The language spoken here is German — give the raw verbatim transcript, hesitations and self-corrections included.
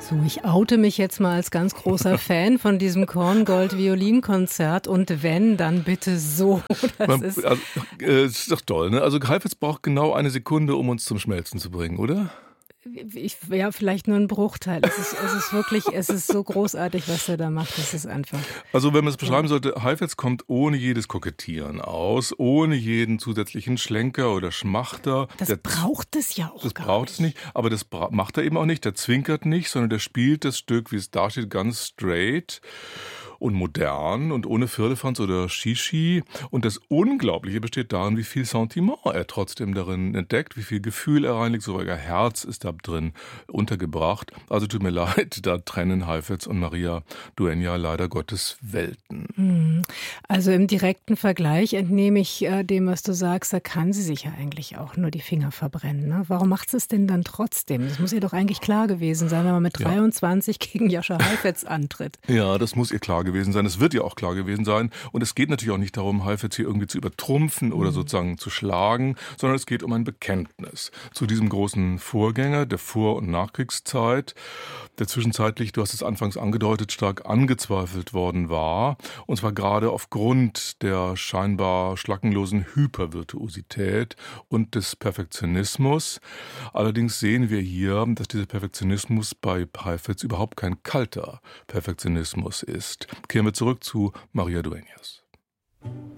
So, ich oute mich jetzt mal als ganz großer Fan von diesem Korngold-Violinkonzert und wenn, dann bitte so. Das Man, ist also, äh, das ist doch toll, ne? Also Heifetz braucht genau eine Sekunde, um uns zum Schmelzen zu bringen, oder? Ich, ja, vielleicht nur ein Bruchteil. Es ist, es ist wirklich, es ist so großartig, was er da macht. Das ist einfach. Also wenn man es beschreiben sollte, Heifetz kommt ohne jedes Kokettieren aus, ohne jeden zusätzlichen Schlenker oder Schmachter. Das der, braucht es ja auch Das gar braucht nicht. es nicht, aber das macht er eben auch nicht. Der zwinkert nicht, sondern der spielt das Stück, wie es da steht, ganz straight und modern und ohne Firlefanz oder Shishi. Und das Unglaubliche besteht darin, wie viel Sentiment er trotzdem darin entdeckt, wie viel Gefühl er reinlegt, sogar Herz ist da drin untergebracht. Also tut mir leid, da trennen Heifetz und Maria Dueña leider Gottes Welten. Also im direkten Vergleich entnehme ich äh, dem, was du sagst, da kann sie sich ja eigentlich auch nur die Finger verbrennen. Ne? Warum macht sie es denn dann trotzdem? Das muss ihr doch eigentlich klar gewesen sein, wenn man mit dreiundzwanzig ja. gegen Jascha Heifetz antritt. Ja, das muss ihr klar gewesen sein. Es wird ihr auch klar gewesen sein. Und es geht natürlich auch nicht darum, Heifetz hier irgendwie zu übertrumpfen oder mhm. sozusagen zu schlagen, sondern es geht um ein Bekenntnis zu diesem großen Vorgänger der Vor- und Nachkriegszeit, der zwischenzeitlich, du hast es anfangs angedeutet, stark angezweifelt worden war. Und zwar gerade aufgrund der scheinbar schlackenlosen Hypervirtuosität und des Perfektionismus. Allerdings sehen wir hier, dass dieser Perfektionismus bei Heifetz überhaupt kein kalter Perfektionismus ist. Kehren wir zurück zu Maria Dueñas.